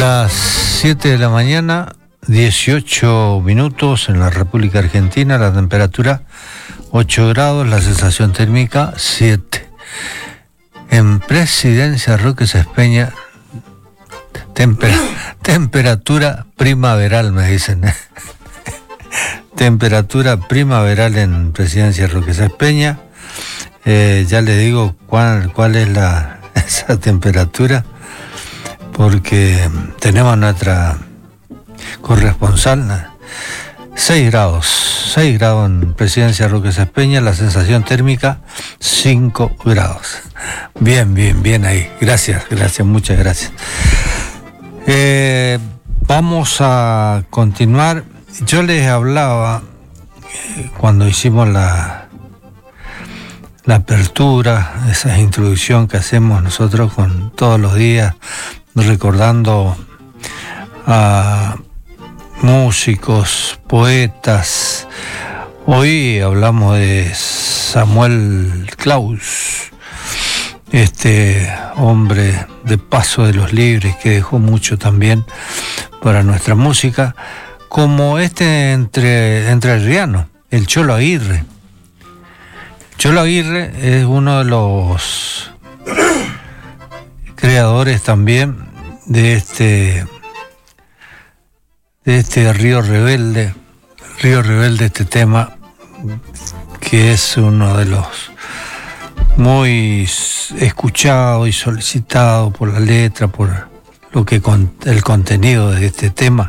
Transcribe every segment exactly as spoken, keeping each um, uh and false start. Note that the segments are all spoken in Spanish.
Las siete de la mañana, dieciocho minutos en la República Argentina, la temperatura ocho grados, la sensación térmica siete. En Presidencia Roque Sespeña, temper, temperatura primaveral, me dicen. Temperatura primaveral en Presidencia Roque Sespeña. Eh, ya les digo cuál, cuál es la, esa temperatura, porque tenemos nuestra corresponsal. seis grados, seis grados en Presidencia Roque Sespeña, la sensación térmica cinco grados. Bien, bien, bien ahí. Gracias, gracias, muchas gracias. Eh, vamos a continuar. Yo les hablaba eh, cuando hicimos la, la apertura, esa introducción que hacemos nosotros con todos los días, recordando a músicos, poetas. Hoy hablamos de Samuel Claus, este hombre de Paso de los Libres que dejó mucho también para nuestra música, como este entre entrerriano, el Cholo Aguirre. Cholo Aguirre es uno de los creadores también de este de este Río Rebelde, Río Rebelde, este tema que es uno de los muy escuchado y solicitado por la letra, por lo que el contenido de este tema.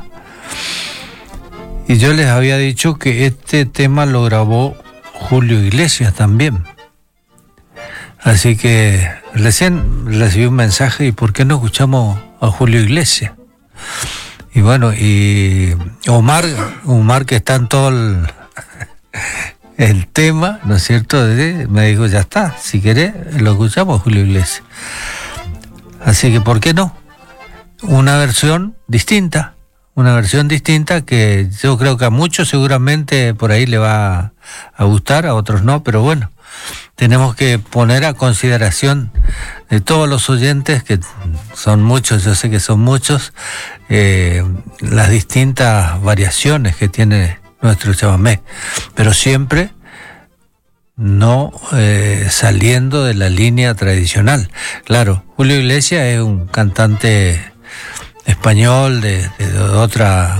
Y yo les había dicho que este tema lo grabó Julio Iglesias también. Así que recién recibí un mensaje, ¿y por qué no escuchamos a Julio Iglesias? Y bueno, y Omar, Omar que está en todo el, el tema, ¿no es cierto? Me dijo, ya está, si querés lo escuchamos, Julio Iglesias. Así que, ¿por qué no? Una versión distinta, una versión distinta que yo creo que a muchos seguramente por ahí le va a gustar, a otros no, pero bueno, tenemos que poner a consideración de todos los oyentes, que son muchos, yo sé que son muchos, eh, las distintas variaciones que tiene nuestro chamamé, pero siempre no eh, saliendo de la línea tradicional. Claro, Julio Iglesias es un cantante español de, de otra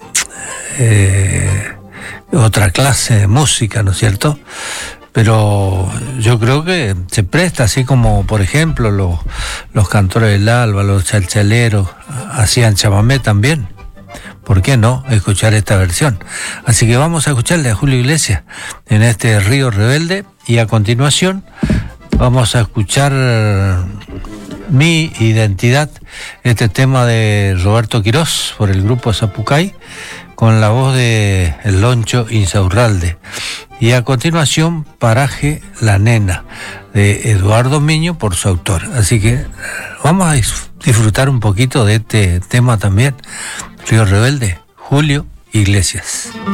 eh, otra clase de música, ¿no es cierto? Pero yo creo que se presta, así como por ejemplo los, los cantores del alba, los chalchaleros hacían chamamé también. ¿Por qué no escuchar esta versión? Así que vamos a escucharle a Julio Iglesias en este Río Rebelde, y a continuación vamos a escuchar Mi Identidad, este tema de Roberto Quirós por el grupo Zapucay, con la voz de el Loncho Insaurralde. Y a continuación, Paraje La Nena, de Eduardo Miño, por su autor. Así que vamos a disfrutar un poquito de este tema también, Río Rebelde, Julio Iglesias.